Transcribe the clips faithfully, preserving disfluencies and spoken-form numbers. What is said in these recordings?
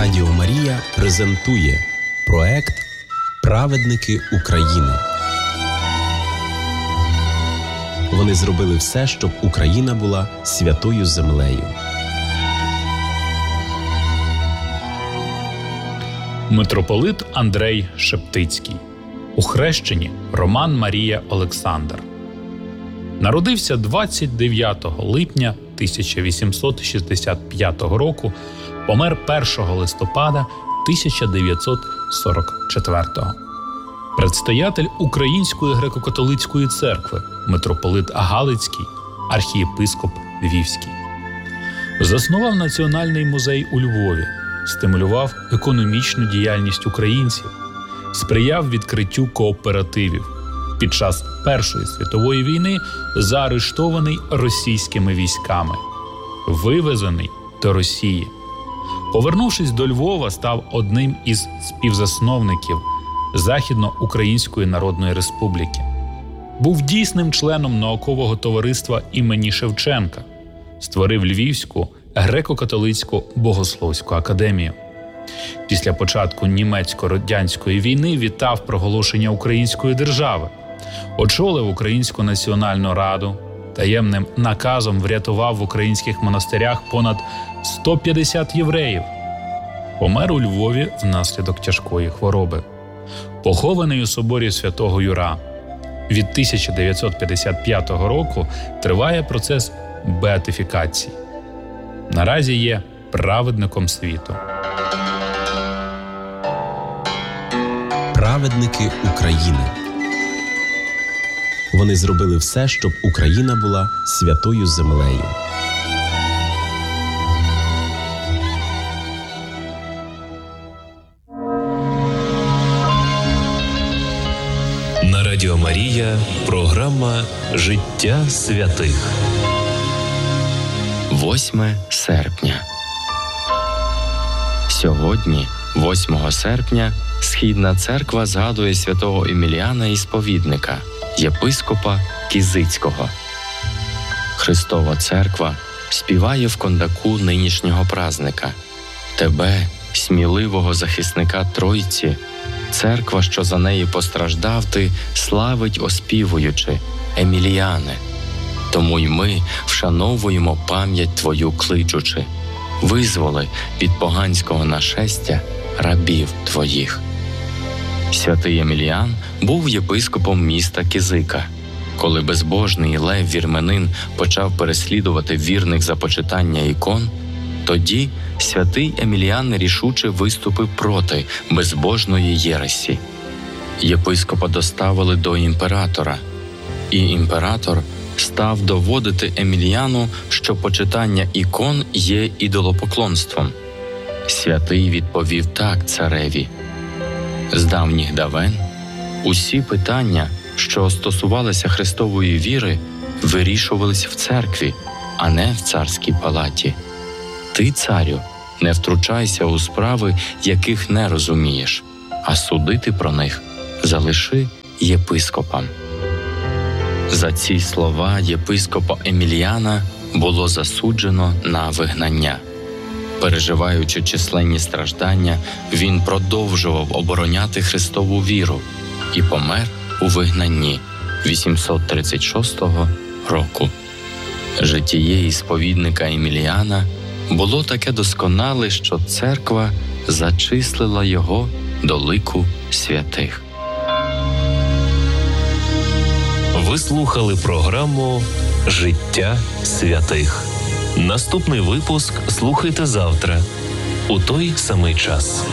Радіо Марія презентує проект «Праведники України». Вони зробили все, щоб Україна була святою землею. Митрополит Андрей Шептицький. У хрещенні Роман Марія Олександр. Народився двадцять дев'ятого липня тисяча вісімсот шістдесят п'ятого року, помер першого листопада тисяча дев'ятсот сорок четвертого. Предстоятель Української греко-католицької церкви, митрополит Галицький, архієпископ Львівський. Заснував Національний музей у Львові, стимулював економічну діяльність українців, сприяв відкриттю кооперативів. Під час Першої світової війни заарештований російськими військами, вивезений до Росії. Повернувшись до Львова, став одним із співзасновників Західноукраїнської Народної Республіки. Був дійсним членом наукового товариства імені Шевченка, створив Львівську греко-католицьку богословську академію. Після початку німецько-радянської війни вітав проголошення української держави, очолив Українську національну раду, таємним наказом врятував в українських монастирях понад сто п'ятдесят євреїв. Помер у Львові внаслідок тяжкої хвороби. Похований у соборі Святого Юра. Від тисяча дев'ятсот п'ятдесят п'ятого року триває процес беатифікації. Наразі є праведником світу. Праведники України. Вони зробили все, щоб Україна була святою землею. На Радіо Марія програма «Життя святих». восьме серпня. Сьогодні, восьмого серпня, Східна церква згадує святого Еміліана Ісповідника, єпископа Кізицького. Христова церква співає в кондаку нинішнього празника. Тебе, сміливого захисника Тройці, церква, що за неї постраждав ти, славить, оспівуючи: Еміліане. Тому й ми вшановуємо пам'ять твою, кличучи: визволи від поганського нашестя рабів твоїх. Святий Еміліан був єпископом міста Кізика. Коли безбожний Лев Вірменин почав переслідувати вірних за почитання ікон, тоді святий Еміліан рішуче виступив проти безбожної єресі. Єпископа доставили до імператора, і імператор став доводити Еміліану, що почитання ікон є ідолопоклонством. Святий відповів так цареві: з давніх давен усі питання, що стосувалися Христової віри, вирішувались в церкві, а не в царській палаті. Ти, царю, не втручайся у справи, яких не розумієш, а судити про них залиши єпископам. За ці слова єпископа Еміліана було засуджено на вигнання. Переживаючи численні страждання, він продовжував обороняти Христову віру і помер у вигнанні вісімсот тридцять шостого року. Житіє ісповідника Еміліана було таке досконале, що церква зачислила його до лику святих. Ви слухали програму «Життя святих». Наступний випуск слухайте завтра у той самий час.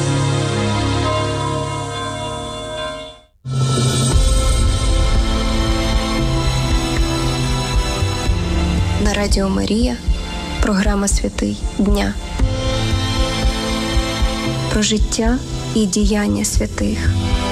На Радіо Марія програма «Святий дня». Про життя і діяння святих.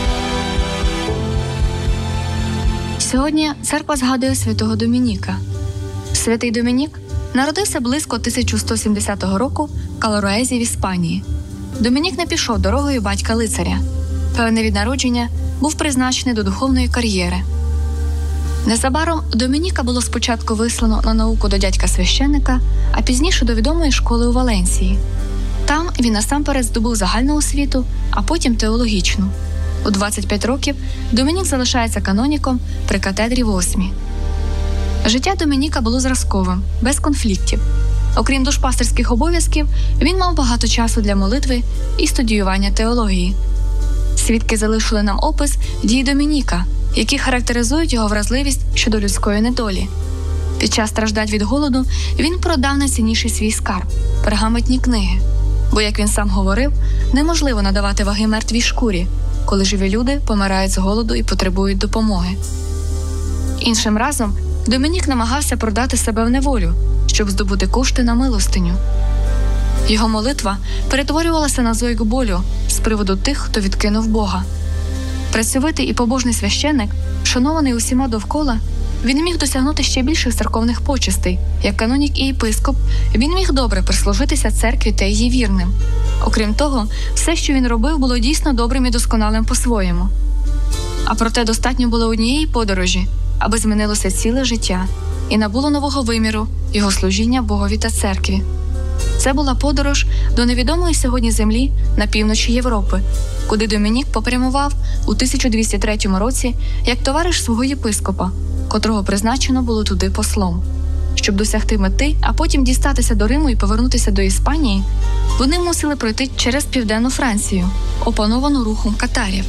Сьогодні церква згадує святого Домініка. Святий Домінік народився близько тисяча сто сімдесятого року в Калоруезі в Іспанії. Домінік не пішов дорогою батька-лицаря. Певне від народження був призначений до духовної кар'єри. Незабаром Домініка було спочатку вислано на науку до дядька-священника, а пізніше до відомої школи у Валенсії. Там він насамперед здобув загальну освіту, а потім теологічну. У двадцять п'ять років Домінік залишається каноніком при катедрі в Осмі. Життя Домініка було зразковим, без конфліктів. Окрім душпастерських обов'язків, він мав багато часу для молитви і студіювання теології. Свідки залишили нам опис дій Домініка, які характеризують його вразливість щодо людської недолі. Під час страждань від голоду він продав найцінніший свій скарб – пергаментні книги. Бо, як він сам говорив, неможливо надавати ваги мертвій шкурі, коли живі люди помирають з голоду і потребують допомоги. Іншим разом Домінік намагався продати себе в неволю, щоб здобути кошти на милостиню. Його молитва перетворювалася на зойк болю з приводу тих, хто відкинув Бога. Працьовитий і побожний священник, шанований усіма довкола, він міг досягнути ще більших церковних почестей. Як канонік і єпископ, він міг добре прислужитися церкві та її вірним. Окрім того, все, що він робив, було дійсно добрим і досконалим по-своєму. А проте достатньо було однієї подорожі, аби змінилося ціле життя і набуло нового виміру його служіння Богові та церкві. Це була подорож до невідомої сьогодні землі на півночі Європи, куди Домінік попрямував у тисяча двісті третьому році як товариш свого єпископа, котрого призначено було туди послом. Щоб досягти мети, а потім дістатися до Риму і повернутися до Іспанії, вони мусили пройти через південну Францію, опановану рухом катарів.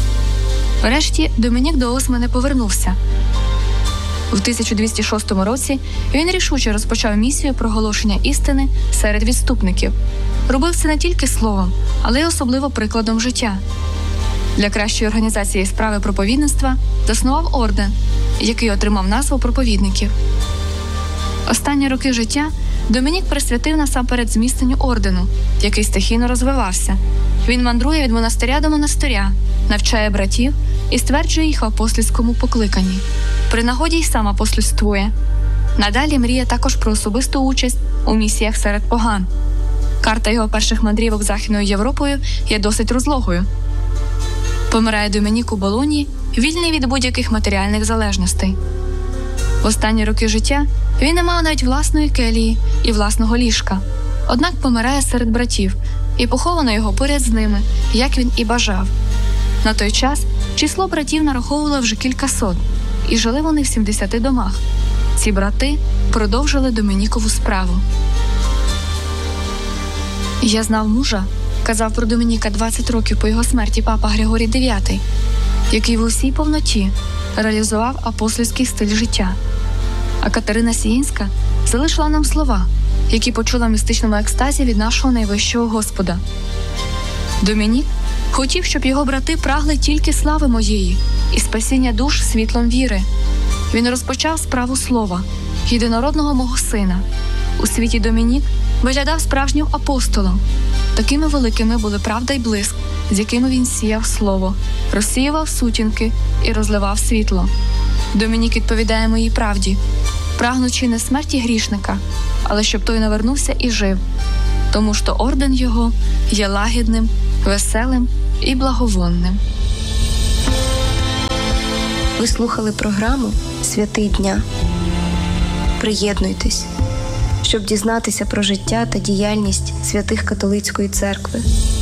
Врешті Домінік до Осми не повернувся. У тисяча двісті шостому році він рішуче розпочав місію проголошення істини серед відступників. Робив це не тільки словом, але й особливо прикладом життя. Для кращої організації справи проповідництва заснував орден, який отримав назву проповідників. Останні роки життя Домінік присвятив насамперед зміцненню ордену, який стихійно розвивався. Він мандрує від монастиря до монастиря, навчає братів і стверджує їх в апостольському покликанні. При нагоді й сам апостольствує. Надалі мріє також про особисту участь у місіях серед поган. Карта його перших мандрівок Західною Європою є досить розлогою. Помирає Домінік у Болоні, вільний від будь-яких матеріальних залежностей. В останні роки життя він не мав навіть власної келії і власного ліжка. Однак помирає серед братів, і поховано його поряд з ними, як він і бажав. На той час число братів нараховувало вже кілька сот, і жили вони в сімдесяти домах. Ці брати продовжили Домінікову справу. «Я знав мужа», – казав про Домініка двадцять років по його смерті папа Григорій дев'ятий, який в усій повноті реалізував апостольський стиль життя. А Катерина Сіїнська залишила нам слова, які почула в містичному екстазі від нашого найвищого Господа. Домінік хотів, щоб його брати прагли тільки слави моєї і спасіння душ світлом віри. Він розпочав справу слова, єдинородного мого сина. У світі Домінік виглядав справжнім апостолом. Такими великими були правда й блиск, з якими він сіяв слово, розсіював сутінки і розливав світло. Домінік відповідає моїй правді, прагнучи не смерті грішника, але щоб той навернувся і жив, тому що орден його є лагідним, веселим і благовонним. Ви слухали програму «Святий дня». Приєднуйтесь, щоб дізнатися про життя та діяльність святих католицької церкви.